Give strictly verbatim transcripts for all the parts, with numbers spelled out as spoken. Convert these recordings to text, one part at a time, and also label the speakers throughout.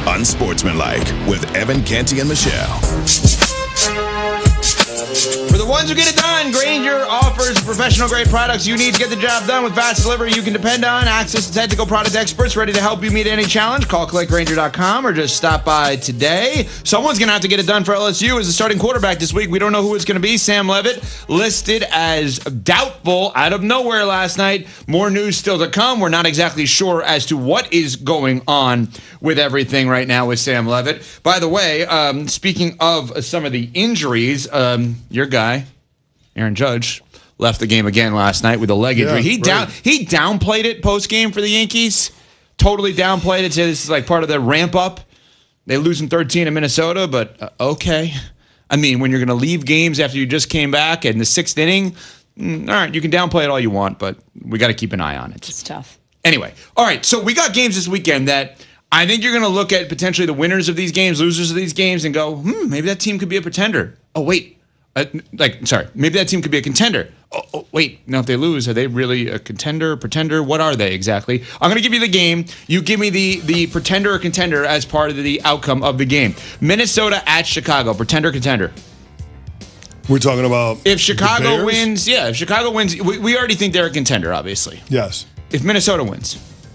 Speaker 1: Unsportsmanlike with Evan Canty and Michelle.
Speaker 2: For the ones who get it done, Grainger offers professional-grade products you need to get the job done with fast delivery you can depend on. Access to technical product experts ready to help you meet any challenge. Call click grainger dot com or just stop by today. Someone's going to have to get it done for L S U as the starting quarterback this week. We don't know who it's going to be. Sam Levitt listed as doubtful out of nowhere last night. More news still to come. We're not exactly sure as to what is going on with everything right now with Sam Levitt. By the way, um, speaking of some of the injuries, um, your guy, Aaron Judge, left the game again last night with a leg injury.
Speaker 3: Yeah,
Speaker 2: he down
Speaker 3: right.
Speaker 2: he downplayed it post-game for the Yankees. Totally downplayed it. Said this is like part of the ramp-up. They lose in thirteen in Minnesota, but uh, okay. I mean, when you're going to leave games after you just came back in the sixth inning, mm, all right, you can downplay it all you want, but we got to keep an eye on it.
Speaker 4: It's tough.
Speaker 2: Anyway, all right, so we got games this weekend that I think you're going to look at potentially the winners of these games, losers of these games, and go, hmm, maybe that team could be a pretender. Oh, wait. Uh, like, sorry, maybe that team could be a contender. Oh, oh, wait, now if they lose, are they really a contender, pretender? What are they exactly? I'm going to give you the game. You give me the, the pretender or contender as part of the outcome of the game. Minnesota at Chicago, pretender, contender.
Speaker 3: We're talking about
Speaker 2: If
Speaker 3: the
Speaker 2: Chicago
Speaker 3: Bears?
Speaker 2: wins, yeah, if Chicago wins, we, we already think they're a contender, obviously.
Speaker 3: Yes.
Speaker 2: If Minnesota wins.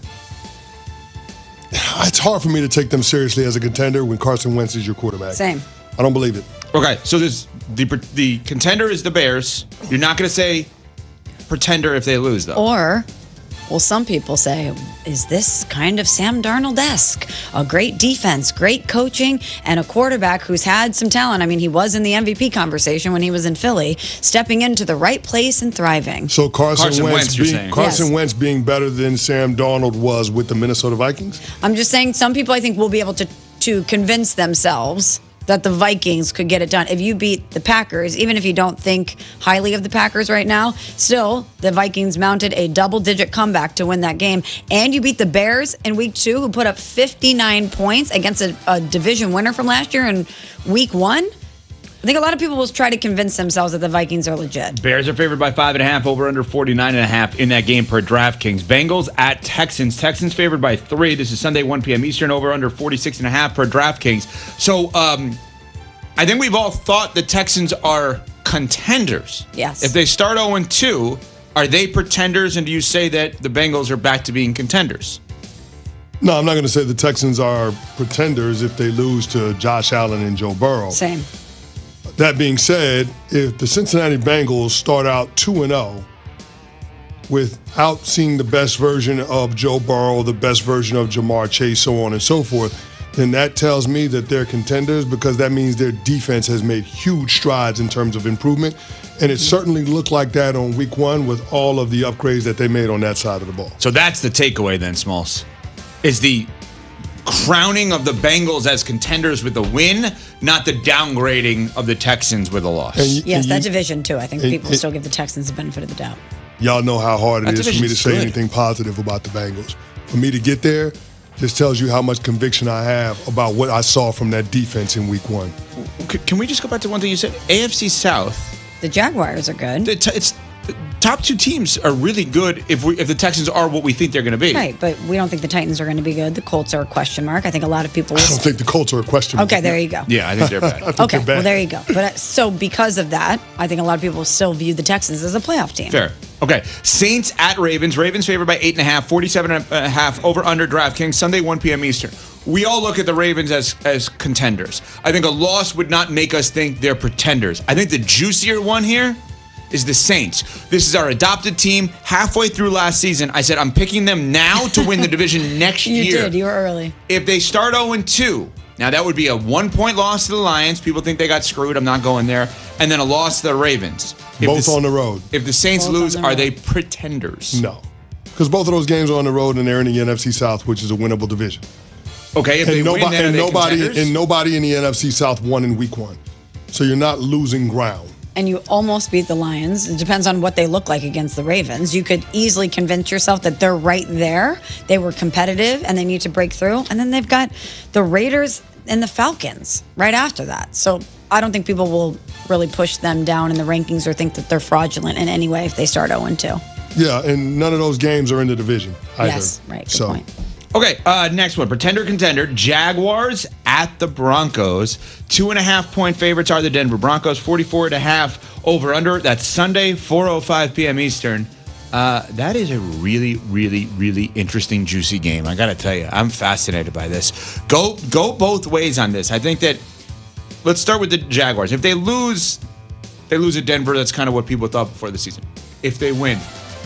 Speaker 3: It's hard for me to take them seriously as a contender when Carson Wentz is your quarterback.
Speaker 4: Same.
Speaker 3: I don't believe it.
Speaker 2: Okay, so this the the contender is the Bears. You're not going to say pretender if they lose, though.
Speaker 4: Or, well, some people say, is this kind of Sam Darnold-esque? A great defense, great coaching, and a quarterback who's had some talent. I mean, he was in the M V P conversation when he was in Philly, stepping into the right place and thriving.
Speaker 3: So Carson,
Speaker 2: Carson
Speaker 3: Wentz,
Speaker 2: Wentz, you're
Speaker 3: being,
Speaker 2: saying.
Speaker 3: Carson
Speaker 4: Yes.
Speaker 3: Wentz being better than Sam Darnold was with the Minnesota Vikings?
Speaker 4: I'm just saying some people, I think, will be able to, to convince themselves that the Vikings could get it done. If you beat the Packers, even if you don't think highly of the Packers right now, still, the Vikings mounted a double-digit comeback to win that game. And you beat the Bears in week two, who put up fifty-nine points against a, a division winner from last year in week one. I think a lot of people will try to convince themselves that the Vikings are legit.
Speaker 2: Bears are favored by five and a half, over under forty-nine and a half in that game per DraftKings. Bengals at Texans. Texans favored by three. This is Sunday, one p.m. Eastern, over under forty-six and a half per DraftKings. So um, I think we've all thought the Texans are contenders.
Speaker 4: Yes.
Speaker 2: If they start oh and two, are they pretenders? And do you say that the Bengals are back to being contenders?
Speaker 3: No, I'm not going to say the Texans are pretenders if they lose to Josh Allen and Joe Burrow.
Speaker 4: Same.
Speaker 3: That being said, if the Cincinnati Bengals start out two and oh without seeing the best version of Joe Burrow, the best version of Jamar Chase, so on and so forth, then that tells me that they're contenders, because that means their defense has made huge strides in terms of improvement. And it certainly looked like that on week one with all of the upgrades that they made on that side of the ball.
Speaker 2: So that's the takeaway then, Smalls, is the crowning of the Bengals as contenders with a win, not the downgrading of the Texans with a loss.
Speaker 3: And y-
Speaker 4: Yes,
Speaker 3: and
Speaker 4: that
Speaker 3: you-
Speaker 4: division, too. I think
Speaker 3: and-
Speaker 4: people
Speaker 3: and-
Speaker 4: still give the Texans the benefit of the doubt.
Speaker 3: Y'all know how hard it
Speaker 2: That
Speaker 3: is for me to
Speaker 2: division's
Speaker 3: say
Speaker 2: good.
Speaker 3: anything positive about the Bengals. For me to get there just tells you how much conviction I have about what I saw from that defense in week one.
Speaker 2: C- Can we just go back to one thing you said? A F C South.
Speaker 4: The Jaguars are good.
Speaker 2: The t- it's the top two teams are really good if we if the Texans are what we think they're going to be.
Speaker 4: Right, but we don't think the Titans are going to be good. The Colts are a question mark. I think a lot of people will.
Speaker 3: I don't think the Colts are a question.
Speaker 4: Okay, there you go.
Speaker 2: Yeah, I think they're bad.
Speaker 3: I think
Speaker 4: Okay,
Speaker 3: they're bad.
Speaker 4: well, there you go. But uh, so because of that, I think a lot of people still view the Texans as a playoff team.
Speaker 2: Fair. Okay. Saints at Ravens. Ravens favored by eight and a half, forty-seven and a half over under DraftKings, Sunday, one p.m. Eastern. We all look at the Ravens as as contenders. I think a loss would not make us think they're pretenders. I think the juicier one here is the Saints. This is our adopted team. Halfway through last season, I said I'm picking them now to win the division next
Speaker 4: You
Speaker 2: year.
Speaker 4: did. You were early.
Speaker 2: If they start oh and two, now that would be a one-point loss to the Lions. People think they got screwed. I'm not going there. And then a loss to the Ravens. If
Speaker 3: Both
Speaker 2: the,
Speaker 3: on the road.
Speaker 2: If the Saints
Speaker 4: Both on
Speaker 2: lose,
Speaker 4: the
Speaker 2: are
Speaker 4: road.
Speaker 2: they pretenders?
Speaker 3: No. Because both of those games are on the road and they're in the N F C South, which is a winnable division.
Speaker 2: Okay, if they
Speaker 3: And,
Speaker 2: win,
Speaker 3: nobody,
Speaker 2: then are
Speaker 3: and,
Speaker 2: they
Speaker 3: nobody,
Speaker 2: contenders?
Speaker 3: and nobody in the N F C South won in week one. So you're not losing ground.
Speaker 4: And you almost beat the Lions. It depends on what they look like against the Ravens. You could easily convince yourself that they're right there. They were competitive and they need to break through. And then they've got the Raiders and the Falcons right after that. So I don't think people will really push them down in the rankings or think that they're fraudulent in any way if they start oh and two.
Speaker 3: Yeah, and none of those games are in the division either.
Speaker 4: Yes, right, good
Speaker 3: so,
Speaker 4: point.
Speaker 2: Okay, uh, next one. Pretender, contender. Jaguars at the Broncos. Two and a half point favorites are the Denver Broncos. forty-four and a half over under. That's Sunday, four oh five p.m. Eastern. Uh, that is a really, really, really interesting, juicy game. I got to tell you, I'm fascinated by this. Go, go both ways on this. I think that, let's start with the Jaguars. If they lose, they lose at Denver. That's kind of what people thought before the season. If they win,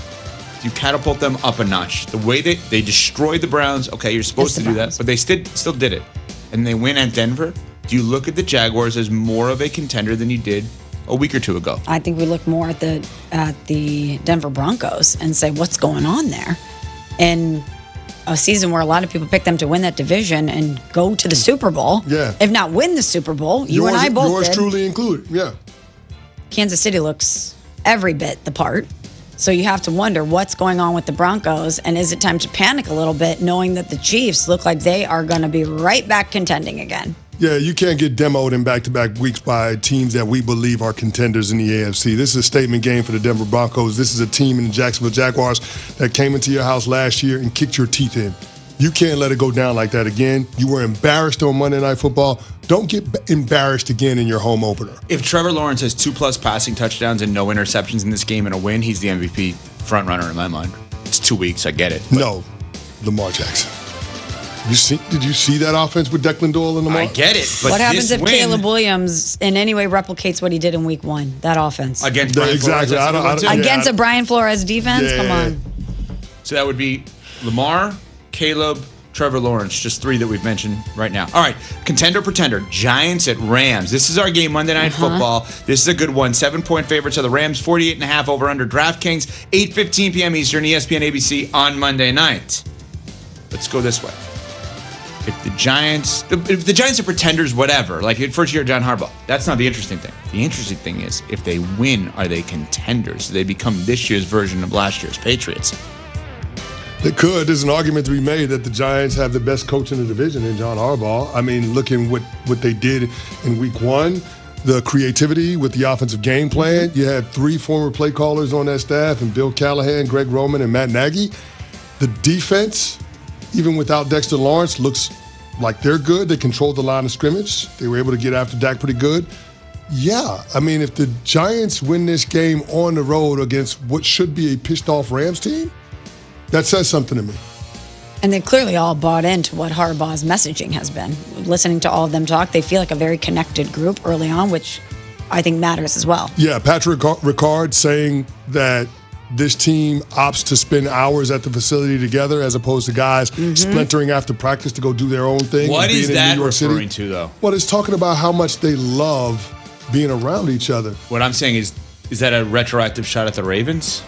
Speaker 2: you catapult them up a notch. The way they, they destroyed the Browns, okay, you're supposed to do that, but they still still did it. And they win at Denver. Do you look at the Jaguars as more of a contender than you did a week or two ago?
Speaker 4: I think we look more at the at the Denver Broncos and say, what's going on there? In a season where a lot of people pick them to win that division and go to the Super Bowl.
Speaker 3: Yeah.
Speaker 4: If not win the Super Bowl, you
Speaker 3: yours,
Speaker 4: and I both
Speaker 3: Yours
Speaker 4: did.
Speaker 3: truly included, yeah.
Speaker 4: Kansas City looks every bit the part. So you have to wonder what's going on with the Broncos, and is it time to panic a little bit knowing that the Chiefs look like they are going to be right back contending again?
Speaker 3: Yeah, you can't get demoed in back-to-back weeks by teams that we believe are contenders in the A F C. This is a statement game for the Denver Broncos. This is a team in the Jacksonville Jaguars that came into your house last year and kicked your teeth in. You can't let it go down like that again. You were embarrassed on Monday Night Football. Don't get embarrassed again in your home opener.
Speaker 2: If Trevor Lawrence has two-plus passing touchdowns and no interceptions in this game and a win, he's the M V P front-runner in my mind. It's two weeks, I get it.
Speaker 3: No, Lamar Jackson. You see, did you see that offense with Declan Doyle and Lamar?
Speaker 2: I get it, but
Speaker 4: What happens
Speaker 2: this
Speaker 4: if
Speaker 2: win
Speaker 4: Caleb Williams in any way replicates what he did in week one, that offense?
Speaker 2: against
Speaker 3: Yeah,
Speaker 2: Brian
Speaker 3: exactly.
Speaker 2: Flores,
Speaker 3: I don't- I don't-
Speaker 2: that's a good one, too.
Speaker 3: yeah,
Speaker 4: Against
Speaker 3: I-
Speaker 4: a Brian Flores defense?
Speaker 3: Yeah.
Speaker 4: Come on.
Speaker 2: So that would be Lamar, Caleb, Trevor Lawrence, just three that we've mentioned right now. All right, contender, pretender, Giants at Rams. This is our game, Monday Night
Speaker 4: Uh-huh.
Speaker 2: Football. This is a good one. Seven-point favorites are the Rams, forty-eight and a half over under DraftKings, eight fifteen p.m. Eastern, E S P N A B C on Monday night. Let's go this way. If the Giants, if the Giants are pretenders, whatever, like first year John Harbaugh, that's not the interesting thing. The interesting thing is if they win, are they contenders? Do they become this year's version of last year's Patriots?
Speaker 3: They could. There's an argument to be made that the Giants have the best coach in the division in John Harbaugh. I mean, looking what what they did in week one, the creativity with the offensive game plan. You had three former play callers on that staff, and Bill Callahan, Greg Roman, and Matt Nagy. The defense, even without Dexter Lawrence, looks like they're good. They controlled the line of scrimmage. They were able to get after Dak pretty good. Yeah, I mean, if the Giants win this game on the road against what should be a pissed-off Rams team, that says something to me.
Speaker 4: And they clearly all bought into what Harbaugh's messaging has been. Listening to all of them talk, they feel like a very connected group early on, which I think matters as well.
Speaker 3: Yeah, Patrick Ricard saying that this team opts to spend hours at the facility together as opposed to guys mm-hmm. splintering after practice to go do their own thing.
Speaker 2: What is that referring
Speaker 3: City.
Speaker 2: to, though?
Speaker 3: Well, it's talking about how much they love being around each other.
Speaker 2: What I'm saying is, is that a retroactive shot at the Ravens?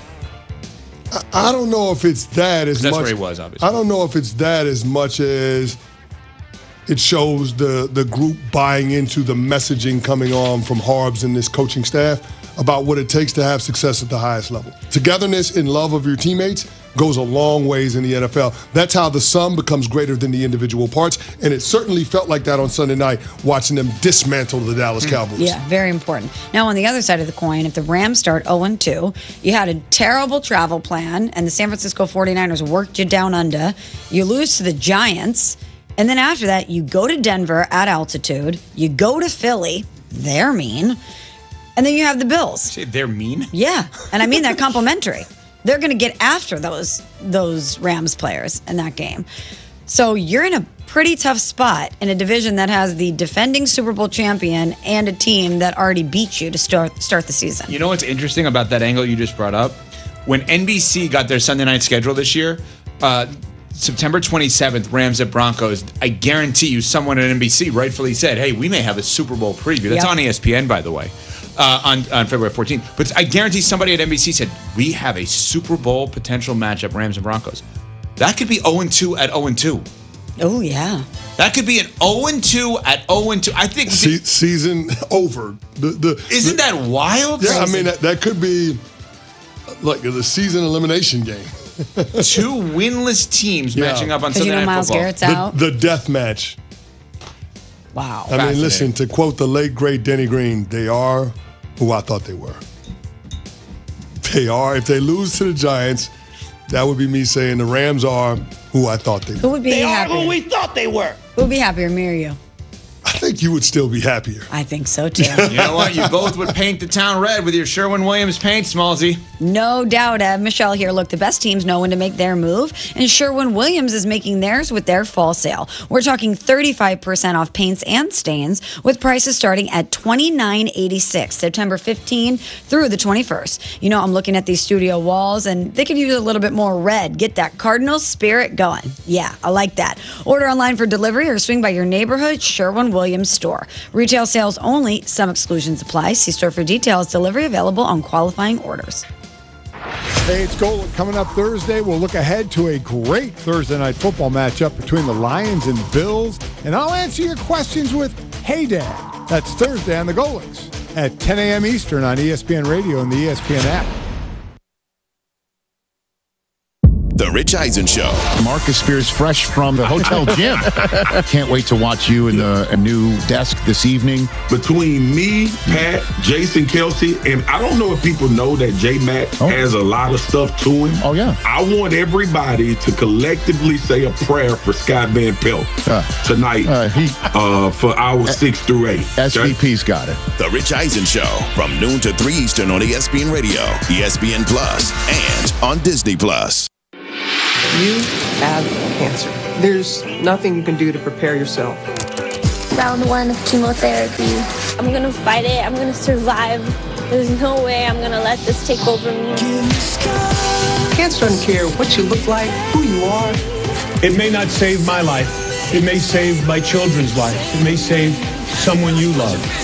Speaker 3: I, I don't know if it's that as
Speaker 2: that's
Speaker 3: much.
Speaker 2: That's where he was, obviously.
Speaker 3: I don't know if it's that as much as it shows the, the group buying into the messaging coming on from Harbs and this coaching staff about what it takes to have success at the highest level. Togetherness and love of your teammates goes a long ways in the N F L. That's how the sum becomes greater than the individual parts, and it certainly felt like that on Sunday night watching them dismantle the Dallas Cowboys.
Speaker 4: Yeah, very important. Now, on the other side of the coin, if the Rams start oh and two, you had a terrible travel plan, and the San Francisco forty-niners worked you down under. You lose to the Giants, and then after that, you go to Denver at altitude. You go to Philly. They're mean. And then you have the Bills.
Speaker 2: Say they're mean?
Speaker 4: Yeah, and I mean that complimentary. They're going to get after those those Rams players in that game. So you're in a pretty tough spot in a division that has the defending Super Bowl champion and a team that already beat you to start start the season.
Speaker 2: You know what's interesting about that angle you just brought up? When N B C got their Sunday night schedule this year, uh, September twenty-seventh, Rams at Broncos, I guarantee you someone at N B C rightfully said, hey, we may have a Super Bowl preview. That's
Speaker 4: yep. on
Speaker 2: E S P N, by the way. Uh, on, on February fourteenth. But I guarantee somebody at N B C said, we have a Super Bowl potential matchup, Rams and Broncos. That could be oh and two at oh and two.
Speaker 4: Oh, yeah.
Speaker 2: That could be an oh and two at oh and two. I think...
Speaker 3: Se- season over. The, the,
Speaker 2: Isn't
Speaker 3: the,
Speaker 2: that wild?
Speaker 3: Yeah, I mean, that, that could be like the season elimination game.
Speaker 2: Two winless teams yeah. matching up on Sunday
Speaker 4: you know
Speaker 2: Night
Speaker 4: Myles
Speaker 2: Football.
Speaker 4: Garrett's out.
Speaker 3: The, the death match.
Speaker 4: Wow.
Speaker 3: I mean, listen, to quote the late, great Denny Green, they are who I thought they were. They are. If they lose to the Giants, that would be me saying the Rams are who I thought they were.
Speaker 4: Who would be
Speaker 5: They are
Speaker 4: happier?
Speaker 5: who we thought they were.
Speaker 4: Who would be happier, me or you?
Speaker 3: I think you would still be happier.
Speaker 4: I think so too.
Speaker 2: You know what? You both would paint the town red with your Sherwin-Williams paint, Smallsy.
Speaker 4: No doubt, Ev. Michelle here. Look, the best teams know when to make their move, and Sherwin-Williams is making theirs with their fall sale. We're talking thirty-five percent off paints and stains, with prices starting at twenty-nine eighty-six, September fifteenth through the twenty-first. You know, I'm looking at these studio walls, and they could use a little bit more red. Get that Cardinal spirit going. Yeah, I like that. Order online for delivery or swing by your neighborhood Sherwin-Williams store. Retail sales only. Some exclusions apply. See store for details. Delivery available on qualifying orders.
Speaker 6: Hey, it's Golic. Coming up Thursday, we'll look ahead to a great Thursday night football matchup between the Lions and Bills, and I'll answer your questions with Hey Dad. That's Thursday on the Golics at ten a.m. Eastern on E S P N Radio and the E S P N app.
Speaker 1: The Rich Eisen Show.
Speaker 7: Marcus Spears fresh from the hotel gym. Can't wait to watch you in the a new desk this evening.
Speaker 8: Between me, Pat, Jason Kelsey, and I don't know if people know that J-Mac
Speaker 7: Oh.
Speaker 8: has a lot of stuff to him.
Speaker 7: Oh, yeah.
Speaker 8: I want everybody to collectively say a prayer for Scott Van Pelt
Speaker 7: Uh,
Speaker 8: tonight
Speaker 7: uh, he,
Speaker 8: uh, for hours six through eight.
Speaker 7: S V
Speaker 8: okay?
Speaker 7: P's got it.
Speaker 1: The Rich Eisen Show from noon to three Eastern on E S P N Radio, E S P N Plus, and on Disney Plus.
Speaker 9: You have cancer. There's nothing you can do to prepare yourself.
Speaker 10: Round one of chemotherapy. I'm gonna fight it. I'm gonna survive. There's no way I'm gonna let this take over me.
Speaker 9: Cancer doesn't care what you look like, who you are.
Speaker 11: It may not save my life. It may save my children's life. It may save someone you love.